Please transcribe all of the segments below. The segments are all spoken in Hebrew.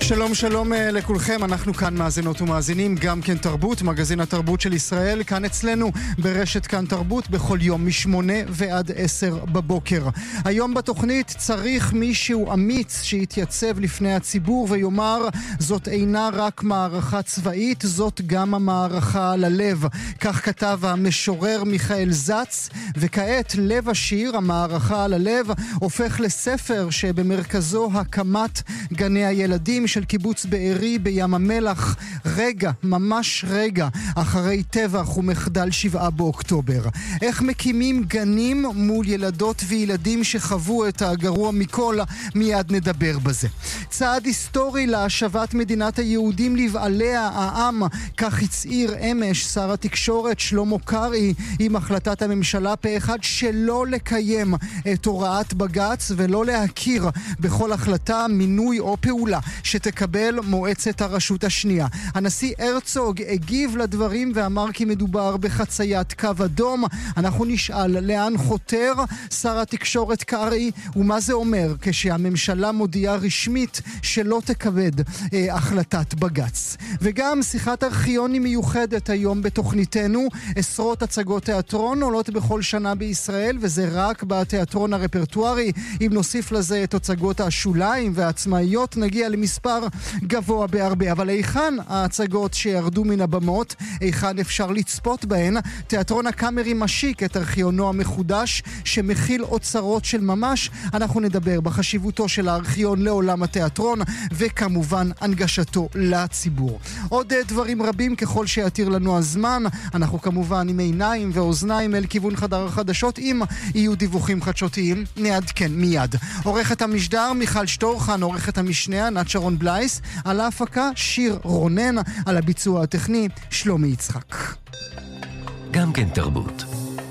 שלום שלום לכולכם, אנחנו כאן מאזינות ומאזינים, גם כן תרבות, מגזין התרבות של ישראל, כאן אצלנו ברשת כאן תרבות, בכל יום מ8 ועד 10 בבוקר. היום בתוכנית צריך מישהו אמיץ שיתייצב לפני הציבור ויאמר, זאת אינה רק מערכה צבאית, זאת גם המערכה על הלב. כך כתב המשורר מיכאל זץ, וכעת לב השיר, המערכה על הלב, הופך לספר שבמרכזו הקמת גני הילדים של קיבוץ בארי בים המלח, רגע, ממש רגע, אחרי טבח ומחדל 7 באוקטובר. איך מקימים גנים מול ילדות וילדים שחוו את הגרוע מכל, מיד נדבר בזה. צעד היסטורי להשבת מדינת היהודים לבעליה העם, כך הצעיר אמש שר התקשורת שלמה קרעי עם החלטת הממשלה פה אחד שלא לקיים את הוראת בג"ץ ולא להכיר בכל החלטה, מינוי או פעולה שתקבל מועצת הרשות השנייה. הנשיא הרצוג הגיב לדברים ואמר כי מדובר בחציית קו אדום. אנחנו נשאל לאן חותר שר התקשורת קרעי ומה זה אומר כשהממשלה מודיעה רשמית שלא תכבד החלטת בג"ץ. וגם שיחת ארכיוני מיוחדת היום בתוכניתנו. עשרות הצגות תיאטרון עולות בכל שנה בישראל, וזה רק בתיאטרון הרפרטוארי. אם נוסיף לזה את הצגות השוליים והעצמאיות נגיע למספר גבוה בהרבה. אבל היכן ההצגות שירדו מן הבמות, היכן אפשר לצפות בהן? תיאטרון הקאמרי משיק את ארכיונו המחודש שמכיל אוצרות של ממש. אנחנו נדבר בחשיבותו של הארכיון לעולם התיאטרון וכמובן הנגשתו לציבור. עוד דברים רבים ככל שיתיר לנו הזמן. אנחנו כמובן עם עיניים ואוזניים אל כיוון חדר החדשות. אם יהיו דיווחים חדשותיים נעדכן מיד. עורכת המשדר מיכל שטורחן, עורכת המשנה ענת שרון בלייס, על ההפקה שיר רונן, על הביצוע הטכני שלומי יצחק. גם כן תרבות.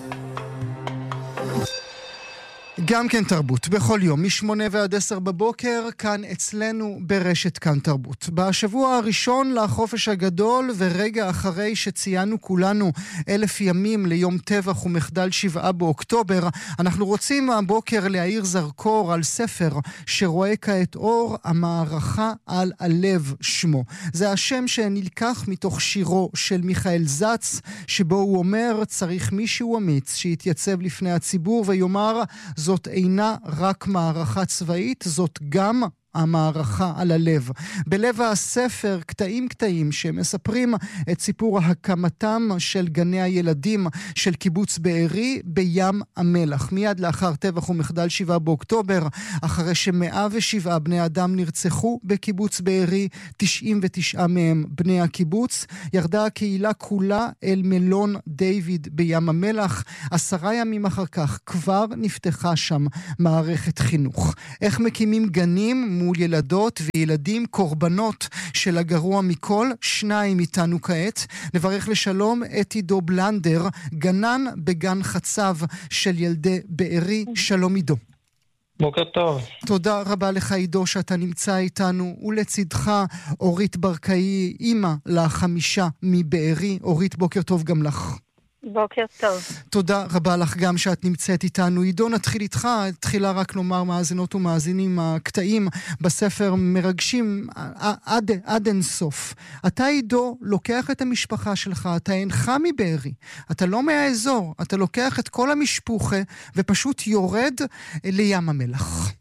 גם כן תרבות, בכל יום, מ8 ועד 10 בבוקר, כאן אצלנו ברשת כאן תרבות. בשבוע הראשון לחופש הגדול, ורגע אחרי שציינו כולנו 1000 ימים ליום טבח ומחדל 7 באוקטובר, אנחנו רוצים הבוקר להאיר זרקור על ספר שרואה כעת אור, המערכה על הלב שמו. זה השם שנלקח מתוך שירו של מיכאל זץ, שבו הוא אומר, צריך מישהו אמיץ שיתייצב לפני הציבור ויאמר, זאת אינה רק מערכה צבאית, זאת גם המערכה על הלב. בלב הספר קטעים שמספרים את סיפור הקמתם של גני הילדים של קיבוץ בארי בים המלח. מיד לאחר טבח ומחדל 7 באוקטובר, אחרי ש107 בני אדם נרצחו בקיבוץ בארי, 99 מהם בני הקיבוץ, ירדה הקהילה כולה אל מלון דיוויד בים המלח. 10 ימים אחר כך כבר נפתחה שם מערכת חינוך. איך מקימים גנים מול ילדות וילדים קורבנות של הגרוע מכל? 2 איתנו כעת. נברך לשלום את עידו בלנדר, גנן בגן חצב של ילדי בארי. שלום עידו. בוקר טוב. תודה רבה לך עידו שאתה נמצא איתנו, ולצידך אורית ברקאי, אימא ל5 מבארי. אורית, בוקר טוב גם לך. בוקר טוב. תודה רבה לך גם שאת נמצאת איתנו. עידו, נתחיל איתך. תחילה רק לומר מאזינות ומאזינים, הקטעים בספר מרגשים עד אין סוף. אתה עידו לוקח את המשפחה שלך, אתה אינך מבארי, אתה לא מהאזור, אתה לוקח את כל המשפחה ופשוט יורד לים המלח.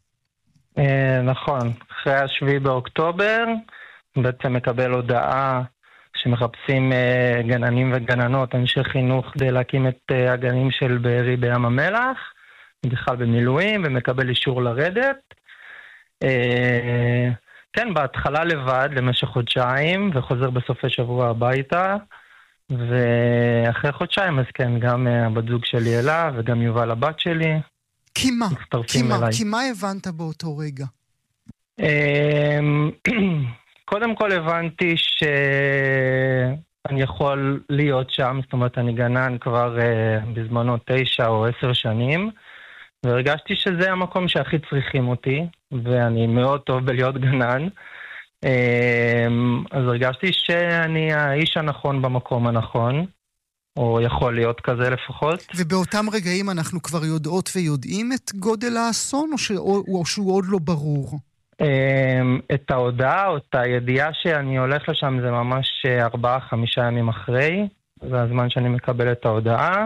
נכון. אחרי 7 באוקטובר בעצם מקבל הודעה שמחפשים גננים וגננות, אנשי חינוך, כדי להקים את הגנים של בארי בים המלח, בכלל במילואים, ומקבל אישור לרדת. כן, בהתחלה לבד למשך חודשיים, וחוזר בסופי שבוע הביתה, ואחרי חודשיים, אז כן, גם הבת זוג שלי אלה, וגם יובל הבת שלי. כי מה הבנת באותו רגע? קודם כל הבנתי שאני יכול להיות שם, זאת אומרת אני גנן כבר בזמנו 9 או 10 שנים, והרגשתי שזה המקום שהכי צריכים אותי, ואני מאוד טוב בלהיות גנן, אז הרגשתי שאני האיש הנכון במקום הנכון, או יכול להיות כזה לפחות. ובאותם רגעים אנחנו כבר יודעות ויודעים את גודל האסון, או שהוא עוד לא ברור? את ההודעה או את הידיעה שאני הולך לשם זה ממש 4-5 ימים אחרי, זה הזמן שאני מקבל את ההודעה.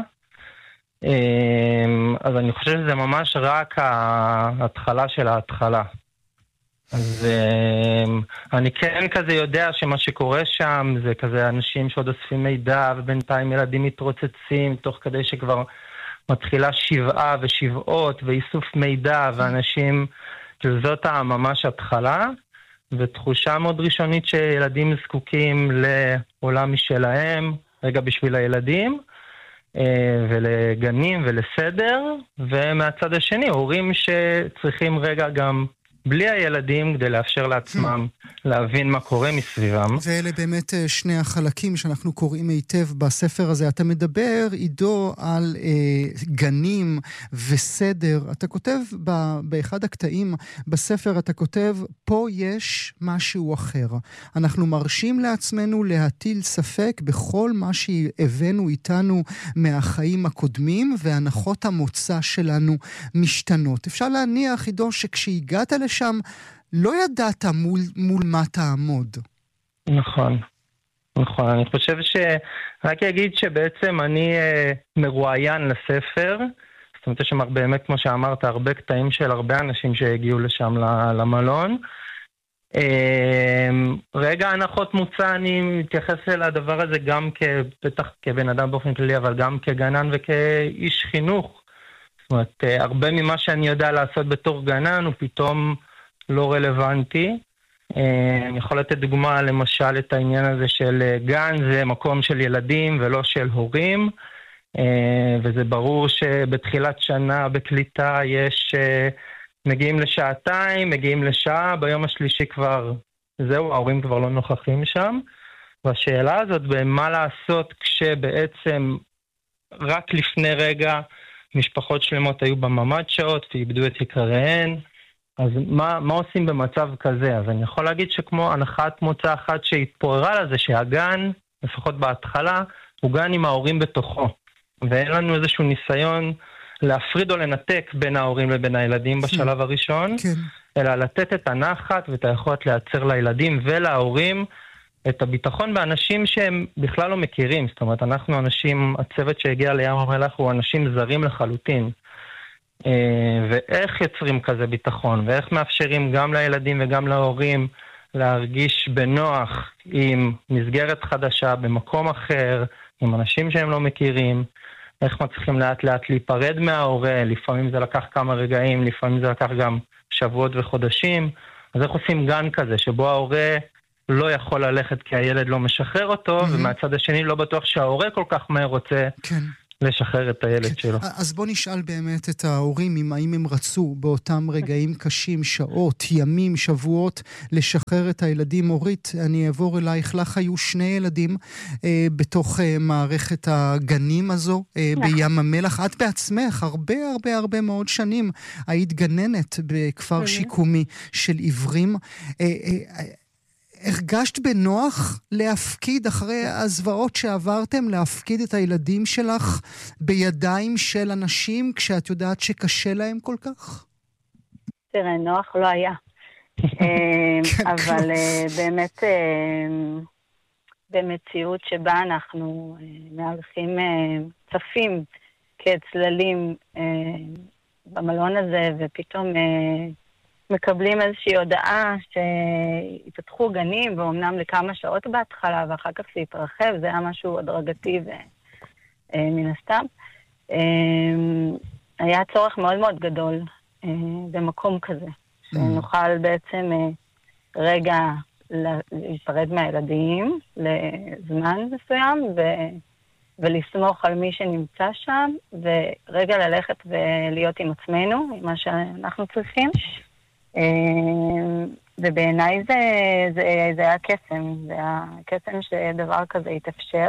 אז אני חושב שזה ממש רק ההתחלה של ההתחלה. אז אני כן כזה יודע שמה שקורה שם זה כזה אנשים שעוד אוספים מידע ובינתיים ילדים מתרוצצים תוך כדי שכבר מתחילה שבעה ושבעות ואיסוף מידע ואנשים, זאת ממש התחלה ותחושה מאוד ראשונית שילדים זקוקים לעולם משלהם רגע בשביל הילדים ולגנים ולסדר, ומהצד השני הורים שצריכים רגע גם בלי הילדים כדי לאפשר לעצמם להבין מה קורה מסביבם. ואלה באמת שני החלקים שאנחנו קוראים היטב בספר הזה. אתה מדבר, עידו, על גנים וסדר. אתה כותב באחד הקטעים בספר, אתה כותב, פה יש משהו אחר. אנחנו מרשים לעצמנו להטיל ספק בכל מה שהבאנו איתנו מהחיים הקודמים, והנחות המוצא שלנו משתנות. אפשר להניח, עידו, שכשהגעת שם לא ידעת מול מה תעמוד. נכון. אני חושב רק אגיד שבעצם אני מרואיין לספר, זאת אומרת יש שם באמת, כמו שאמרת, הרבה קטעים של הרבה אנשים שהגיעו לשם למלון. רגע הנחות מוצא, אני מתייחס לדבר הזה גם בטח כבן אדם באופן כללי, אבל גם כגנן וכאיש חינוך. זאת אומרת, הרבה ממה שאני יודע לעשות בתור גנן הוא פתאום לא רלוונטי. אני יכול לתת דוגמה, למשל, את העניין הזה של גן, זה מקום של ילדים ולא של הורים, וזה ברור שבתחילת שנה בקליטה יש, מגיעים לשעתיים, מגיעים לשעה, ביום השלישי כבר, זהו, ההורים כבר לא נוכחים שם, והשאלה הזאת במה לעשות כשבעצם רק לפני רגע משפחות שלמות היו בממד שעות ואיבדו את יקריהן, אז מה עושים במצב כזה? אז אני יכול להגיד שכמו הנחת מוצא אחת שהתפוררה לזה, שהגן, לפחות בהתחלה, הוא גן עם ההורים בתוכו. ואין לנו איזשהו ניסיון להפריד או לנתק בין ההורים לבין הילדים בשלב הראשון, אלא לתת את הנחת ואת היכולת לייצר לילדים ולהורים את הביטחון באנשים שהם בכלל לא מכירים. זאת אומרת, אנחנו אנשים, הצוות שהגיע לים המלח הוא אנשים זרים לחלוטין. ואיך יוצרים כזה ביטחון, ואיך מאפשרים גם לילדים וגם להורים להרגיש בנוח עם מסגרת חדשה במקום אחר, עם אנשים שהם לא מכירים, איך מצליחים לאט לאט להיפרד מההורה, לפעמים זה לקח כמה רגעים, לפעמים זה לקח גם שבועות וחודשים, אז איך עושים גן כזה שבו ההורה לא יכול ללכת כי הילד לא משחרר אותו, ומהצד השני לא בטוח שההורה כל כך מהר רוצה לשחרר את הילד שלו. אז בוא נשאל באמת את ההורים, האם הם רצו באותם רגעים קשים, שעות, ימים, שבועות, לשחרר את הילדים. אורית, אני אעבור אלייך, לך היו 2 ילדים בתוך מערכת הגנים הזו בים המלח. את בעצמך הרבה מאוד שנים היית גננת בכפר שיקומי של עיוורים. הרגשת בנוח להפקיד אחרי הזוועות שעברתם, להפקיד את הילדים שלך בידיים של אנשים כשאת יודעת שקשה להם כל כך? תראה, נוח לא היה. אבל באמת במציאות שבה אנחנו מהלכים צפים כצללים במלון הזה, ופתאום מקבלים איזושהי הודעה שיפתחו גנים, ואומנם לכמה שעות בהתחלה, ואחר כך זה יתרחב, זה היה משהו הדרגתי מן הסתם. היה צורך מאוד מאוד גדול במקום כזה, שנוכל בעצם רגע להיפרד מהילדים לזמן מסוים, ולסמוך על מי שנמצא שם, ורגע ללכת ולהיות עם עצמנו, עם מה שאנחנו צריכים. ובעיניי זה היה קסם, זה היה קסם שדבר כזה יתאפשר.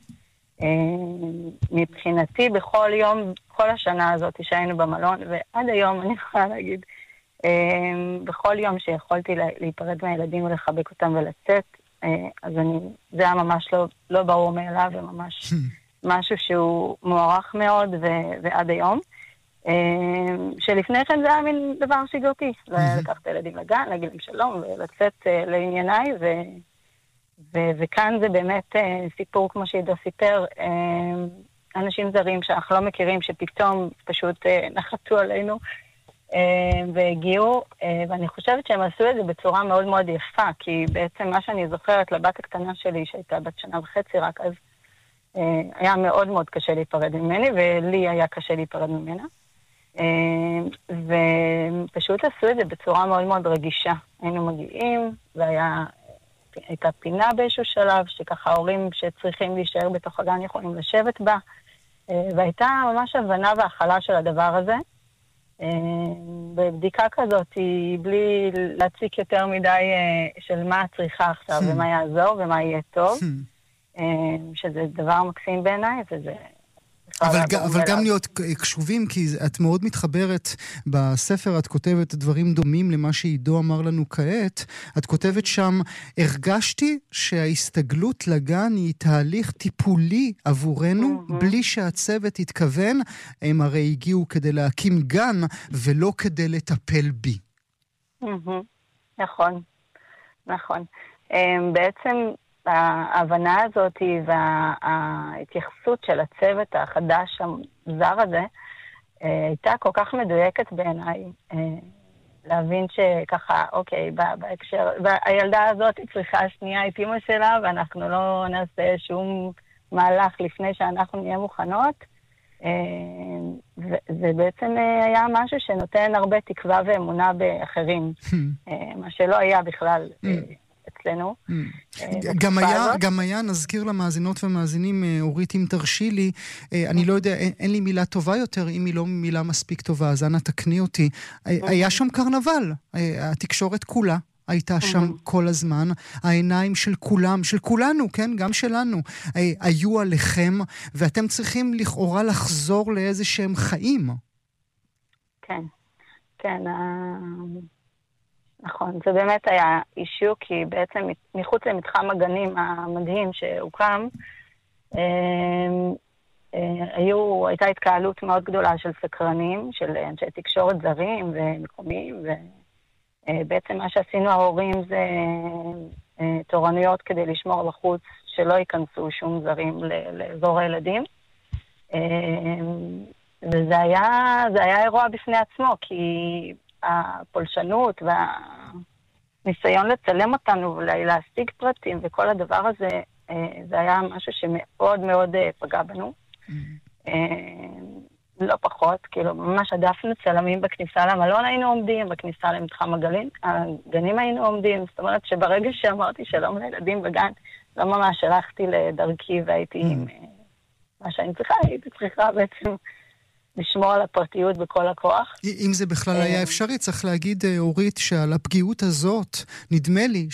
מבחינתי בכל יום, כל השנה הזאת שהיינו במלון, ועד היום אני יכולה להגיד, בכל יום שיכולתי להיפרד מהילדים ולחבק אותם ולצאת, אז זה היה ממש לא ברור מאליו, וממש משהו שהוא מוערך מאוד ועד היום. שלפני כן זה היה מין דבר שגרתי, לקחת את הילדים לגן, להגיד להם שלום ולצאת לענייניי, וכאן זה באמת סיפור כמו שעידו סיפר, אנשים זרים שאנחנו לא מכירים, שפתאום פשוט נחתו עלינו והגיעו, ואני חושבת שהם עשו את זה בצורה מאוד מאוד יפה, כי בעצם מה שאני זוכרת לבת הקטנה שלי, שהייתה בת 1.5 רק אז, היה מאוד מאוד קשה להיפרד ממני, ולי היה קשה להיפרד ממנה. ופשוט עשו את זה בצורה מאוד מאוד רגישה. היינו מגיעים, והייתה פינה באיזשהו שלב, שככה ההורים שצריכים להישאר בתוך הגן יכולים לשבת בה, והייתה ממש הבנה והחלה של הדבר הזה. בבדיקה כזאת, בלי להציק יותר מדי של מה צריכה עכשיו, ומה יעזור, ומה יהיה טוב, שזה דבר מקסים בעיניי, וזה... אבל גם להיות קשובים, כי את מאוד מתחברת בספר, את כותבת דברים דומים למה שעידו אמר לנו כעת. את כותבת שם, הרגשתי שההסתגלות לגן היא תהליך טיפולי עבורנו, בלי שהצוות התכוון, הם הרי הגיעו כדי להקים גן, ולא כדי לטפל בי. נכון, נכון. בעצם... ההבנה הזאת וההתייחסות של הצוות החדש הזר הזה הייתה כל כך מדויקת בעיניי, להבין שככה, אוקיי, בהקשר, והילדה הזאת היא צריכה שנייה את אמא שלה, ואנחנו לא נעשה שום מהלך לפני שאנחנו נהיה מוכנות. זה בעצם היה משהו שנותן הרבה תקווה ואמונה באחרים, מה שלא היה בכלל אצלנו. גם היה, נזכיר למאזינות ומאזינים, אורית, אם תרשי לי, אני לא יודע, אין לי מילה טובה יותר, אם היא לא מילה מספיק טובה, אז אנא תקני אותי. היה שם קרנבל, התקשורת כולה הייתה שם כל הזמן, העיניים של כולם, של כולנו, כן, גם שלנו, היו עליכם, ואתם צריכים לכאורה לחזור לאיזה שהם חיים. כן, כן, נכון, זה באמת היה אישו, כי בעצם מחוץ למתחם הגנים המדהים שהוקם, הייתה התקהלות מאוד גדולה של סקרנים, של אנשי תקשורת זרים ומקומיים, ובעצם מה שעשינו ההורים זה תורנויות כדי לשמור בחוץ, שלא ייכנסו שום זרים לאזור הילדים. וזה היה אירוע בפני עצמו, כי הפולשנות והניסיון לצלם אותנו ולהשיג פרטים וכל הדבר הזה, זה היה משהו שמאוד מאוד פגע בנו. לא פחות, כאילו ממש עדפנו צלמים בכניסה למלון היינו עומדים, בכניסה למתחם הגנים היינו עומדים, זאת אומרת שברגע שאמרתי שלום לילדים בגן, לא ממש הלכתי לדרכי והייתי עם מה שאני צריכה, הייתי צריכה בעצם לשמור על הפרטיות בכל הכוח. אם זה בכלל היה אפשרי, צריך להגיד, אורית, שעל הפגיעות הזאת, נדמה לי